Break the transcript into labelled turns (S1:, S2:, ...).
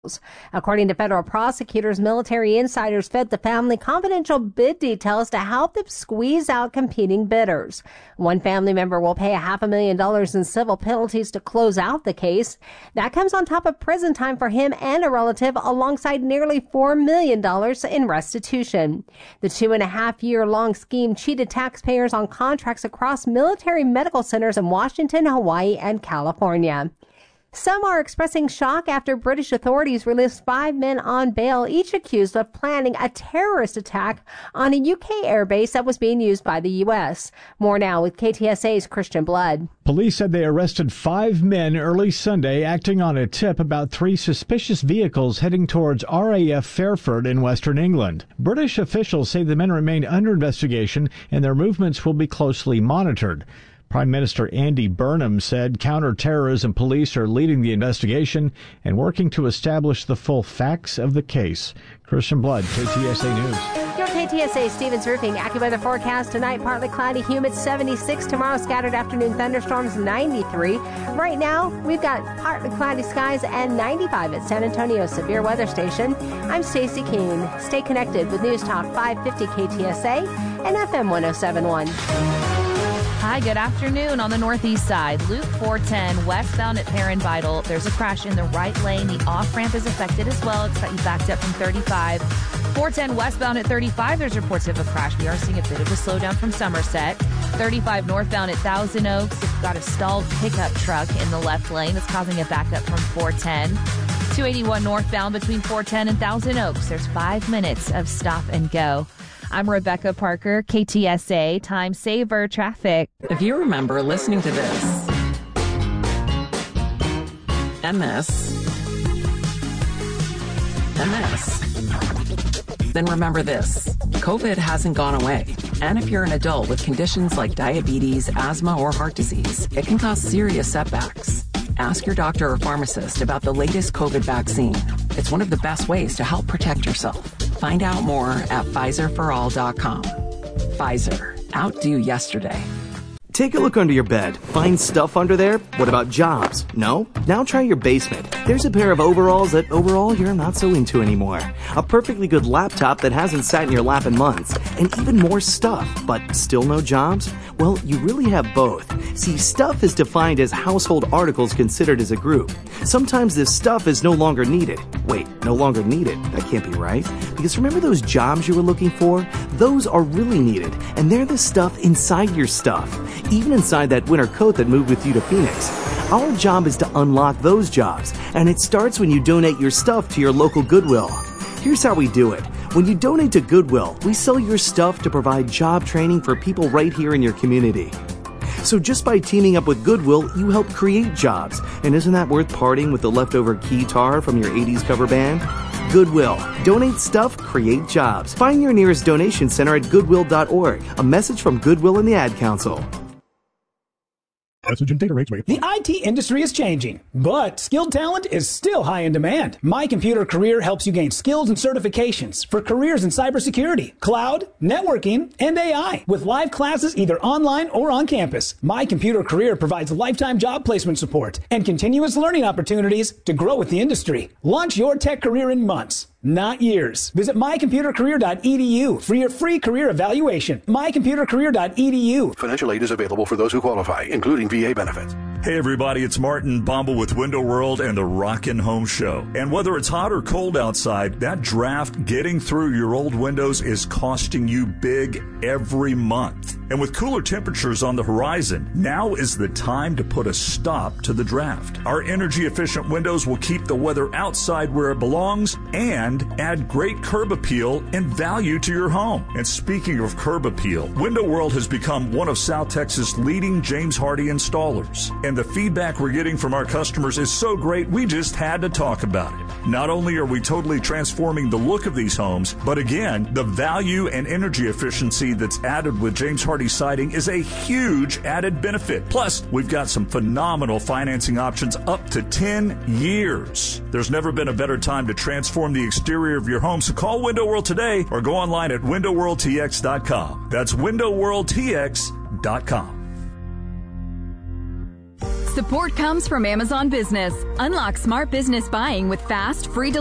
S1: According to federal prosecutors, military insiders fed the family confidential bid details to help them squeeze out competing bidders. One family member will pay $500,000 in civil penalties to close out the case. That comes on top of prison time for him and a relative, alongside nearly $4 million in restitution. The 2.5-year-long scheme cheated taxpayers on contracts across military medical centers in Washington, Hawaii, and California. Some are expressing shock after British authorities released 5 men on bail, each accused of planning a terrorist attack on a UK airbase that was being used by the U.S. More now with KTSA's Christian Blood.
S2: Police said they arrested 5 men early Sunday acting on a tip about 3 suspicious vehicles heading towards RAF Fairford in western England. British officials say the men remain under investigation and their movements will be closely monitored. Prime Minister Andy Burnham said counter-terrorism police are leading the investigation and working to establish the full facts of the case. Christian Blood, KTSA News.
S1: Your KTSA Stevens Roofing AccuWeather forecast tonight: partly cloudy, humid, 76. Tomorrow, scattered afternoon thunderstorms, 93. Right now, we've got partly cloudy skies and 95 at San Antonio Severe Weather Station. I'm Stacey Keene. Stay connected with News Talk 550 KTSA and FM 1071.
S3: Hi, good afternoon. On the northeast side, Loop 410 westbound at Perrin Vital. There's a crash in the right lane. The off-ramp is affected as well. It's got you backed up from 35. 410 westbound at 35, there's reports of a crash. We are seeing a bit of a slowdown from Somerset. 35 northbound at Thousand Oaks. It's got a stalled pickup truck in the left lane that's causing a backup from 410. 281 northbound between 410 and Thousand Oaks. There's 5 minutes of stop and go. I'm Rebecca Parker, KTSA Time Saver Traffic.
S4: If you remember listening to this and this and this, then remember this: COVID hasn't gone away. And if you're an adult with conditions like diabetes, asthma, or heart disease, it can cause serious setbacks. Ask your doctor or pharmacist about the latest COVID vaccine. It's one of the best ways to help protect yourself. Find out more at PfizerForAll.com. Pfizer. Outdo yesterday.
S5: Take a look under your bed. Find stuff under there? What about jobs? No? Now try your basement. There's a pair of overalls that overall you're not so into anymore. A perfectly good laptop that hasn't sat in your lap in months. And even more stuff, but still no jobs? Well, you really have both. See, stuff is defined as household articles considered as a group. Sometimes this stuff is no longer needed. Wait, no longer needed? That can't be right. Because remember those jobs you were looking for? Those are really needed. And they're the stuff inside your stuff. Even inside that winter coat that moved with you to Phoenix. Our job is to unlock those jobs, and it starts when you donate your stuff to your local Goodwill. Here's how we do it. When you donate to Goodwill, we sell your stuff to provide job training for people right here in your community. So just by teaming up with Goodwill, you help create jobs. And isn't that worth parting with the leftover keytar from your 80s cover band? Goodwill. Donate stuff, create jobs. Find your nearest donation center at goodwill.org. A message from Goodwill and the Ad Council.
S6: Message and data rates may apply.
S7: The IT industry is changing, but skilled talent is still high in demand. My Computer Career helps you gain skills and certifications for careers in cybersecurity, cloud, networking, and AI, with live classes either online or on campus. My Computer Career provides lifetime job placement support and continuous learning opportunities to grow with the industry. Launch your tech career in months, not years. Visit mycomputercareer.edu for your free career evaluation. mycomputercareer.edu.
S8: Financial aid is available for those who qualify, including VA benefits.
S9: Hey everybody, it's Martin Bombal with Window World and the Rockin' Home Show. And whether it's hot or cold outside, that draft getting through your old windows is costing you big every month. And with cooler temperatures on the horizon, now is the time to put a stop to the draft. Our energy-efficient windows will keep the weather outside where it belongs and add great curb appeal and value to your home. And speaking of curb appeal, Window World has become one of South Texas' leading James Hardie installers. And the feedback we're getting from our customers is so great, we just had to talk about it. Not only are we totally transforming the look of these homes, but again, the value and energy efficiency that's added with James Hardie siding is a huge added benefit. Plus, we've got some phenomenal financing options up to 10 years. There's never been a better time to transform the exterior of your home, so call Window World today or go online at windowworldtx.com. That's windowworldtx.com.
S6: Support comes from Amazon Business. Unlock smart business buying with fast, free delivery.